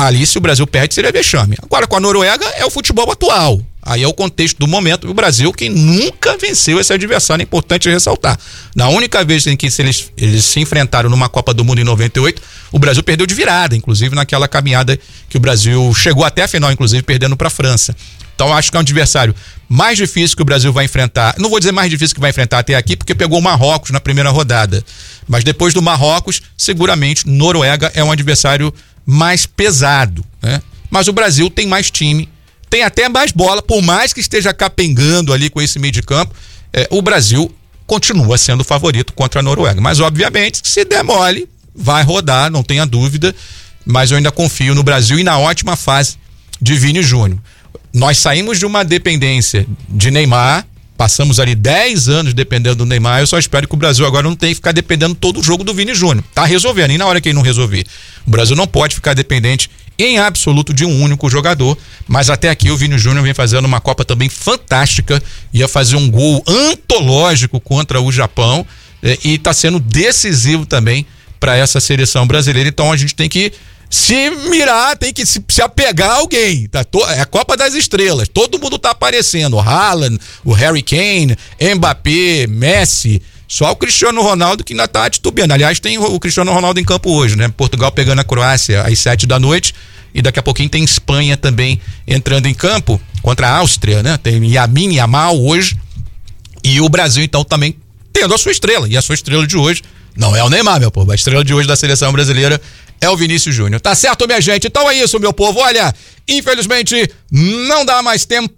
Ali, se o Brasil perde, seria vexame. Agora, com a Noruega, é o futebol atual. Aí é o contexto do momento. O Brasil, que nunca venceu esse adversário, é importante ressaltar. Na única vez em que eles se enfrentaram numa Copa do Mundo em 98, o Brasil perdeu de virada, inclusive naquela caminhada que o Brasil chegou até a final, inclusive perdendo para a França. Então, acho que é um adversário mais difícil que o Brasil vai enfrentar. Não vou dizer mais difícil que vai enfrentar até aqui, porque pegou o Marrocos na primeira rodada. Mas depois do Marrocos, seguramente, Noruega é um adversário mais pesado, né? Mas o Brasil tem mais time, tem até mais bola, por mais que esteja capengando ali com esse meio de campo, o Brasil continua sendo o favorito contra a Noruega. Mas, obviamente, se der mole, vai rodar, não tenha dúvida, mas eu ainda confio no Brasil e na ótima fase de Vini Júnior. Nós saímos de uma dependência de Neymar, passamos ali 10 anos dependendo do Neymar. Eu só espero que o Brasil agora não tenha que ficar dependendo todo o jogo do Vini Júnior. Tá resolvendo, e na hora que ele não resolver, o Brasil não pode ficar dependente em absoluto de um único jogador. Mas até aqui o Vini Júnior vem fazendo uma Copa também fantástica, ia fazer um gol antológico contra o Japão, e tá sendo decisivo também para essa seleção brasileira. Então a gente tem que se mirar, tem que se apegar a alguém, tá? É a Copa das Estrelas, todo mundo tá aparecendo, o Haaland, o Harry Kane, Mbappé, Messi, só o Cristiano Ronaldo que ainda tá titubeando. Aliás, tem o Cristiano Ronaldo em campo hoje, né? Portugal pegando a Croácia às 7h, e daqui a pouquinho tem Espanha também entrando em campo contra a Áustria, né? Tem Lamine Yamal hoje, e o Brasil então também tendo a sua estrela, e a sua estrela de hoje não é o Neymar, meu povo, a estrela de hoje da seleção brasileira é o Vinícius Júnior. Tá certo, minha gente? Então é isso, meu povo. Olha, infelizmente, não dá mais tempo.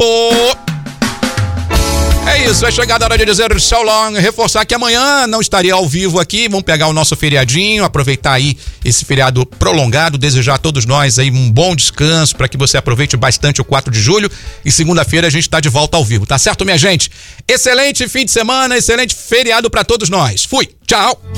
É isso, é chegada a hora de dizer so long, reforçar que amanhã não estaria ao vivo aqui, vamos pegar o nosso feriadinho, aproveitar aí esse feriado prolongado, desejar a todos nós aí um bom descanso para que você aproveite bastante o 4 de julho e segunda-feira a gente tá de volta ao vivo, tá certo, minha gente? Excelente fim de semana, excelente feriado para todos nós. Fui, tchau!